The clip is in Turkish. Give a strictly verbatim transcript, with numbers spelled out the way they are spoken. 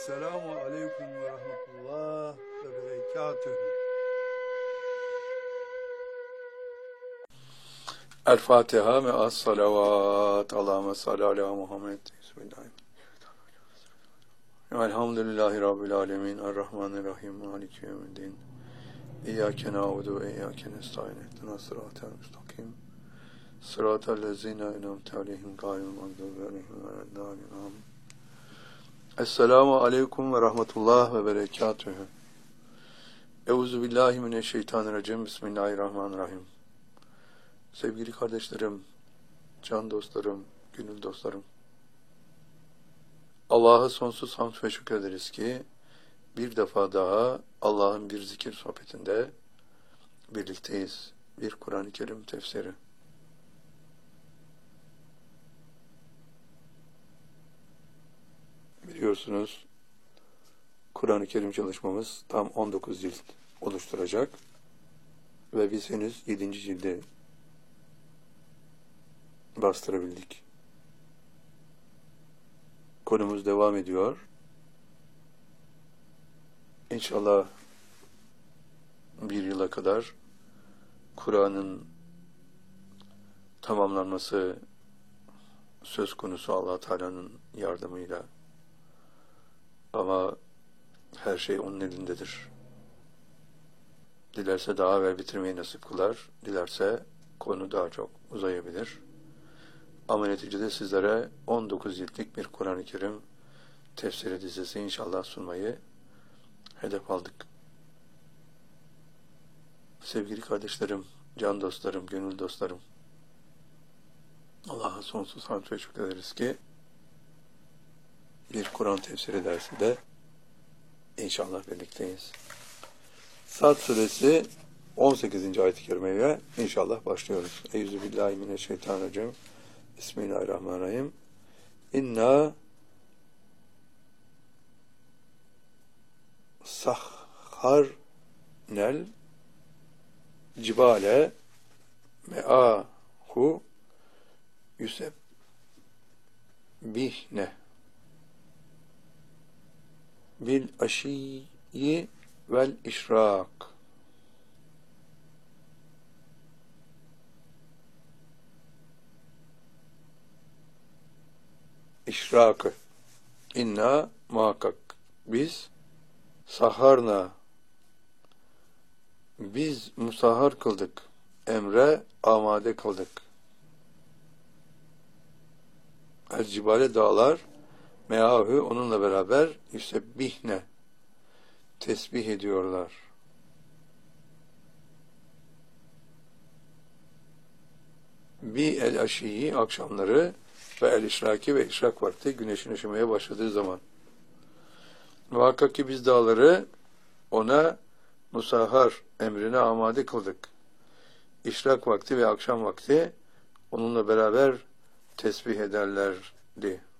Selamu aleyküm ve rahmetullah ve berekatühü. El Fatiha ve as salavat. Allahümme salli ala Muhammed. Bismillahirrahmanirrahim. Elhamdülillahi Rabbil alemin. Errahmanirrahim. Maliki yevmiddin. İyyâke na'budu ve iyyâke nestaîn. İhdinas sıratal müstakim. Sıratal lezîne en'amte aleyhim gâyril mağdûbi aleyhim ve'd-dâllîn. Amin. Esselamu aleyküm ve rahmetullah ve berekatühü. Euzu billahi mineşşeytanirracim. Bismillahirrahmanirrahim. Sevgili kardeşlerim, can dostlarım, gönül dostlarım. Allah'a sonsuz hamd ve şükrederiz ki bir defa daha Allah'ın bir zikir sohbetinde birlikteyiz. Bir Kur'an-ı Kerim tefsiri. Biliyorsunuz Kur'an-ı Kerim çalışmamız tam on dokuz cilt oluşturacak ve biz henüz yedinci cildi bastırabildik. Konumuz devam ediyor. İnşallah bir yıla kadar Kur'an'ın tamamlanması söz konusu Allah Teala'nın yardımıyla. Ama her şey onun elindedir. Dilerse daha evvel bitirmeyi nasip kılar, dilerse konu daha çok uzayabilir. Ama neticede sizlere on dokuz ciltlik bir Kur'an-ı Kerim tefsiri dizisi inşallah sunmayı hedef aldık. Sevgili kardeşlerim, can dostlarım, gönül dostlarım, Allah'a sonsuz hamd ve şükrederiz ki bir Kur'an tefsiri dersinde inşallah birlikteyiz. Sad suresi on sekizinci ayet-i kerimeye inşallah başlıyoruz. Euzubillahimineşşeytanirracim. Bismillahirrahmanirrahim. İnna sahharnel cibale me'ahu yusebbihne bil aşiyyi vel işrak. İşrakı. İnna muhakkak biz saharna biz musahhar kıldık. Emre amade kıldık. El cibale dağlar meahü onunla beraber yüsebbihne tesbih ediyorlar. Bi el aşiyi akşamları ve el işraki ve işrak vakti güneşin ışımaya başladığı zaman. Muhakkak ki biz dağları ona musahhar emrine amade kıldık. İşrak vakti ve akşam vakti onunla beraber tesbih ederlerdi.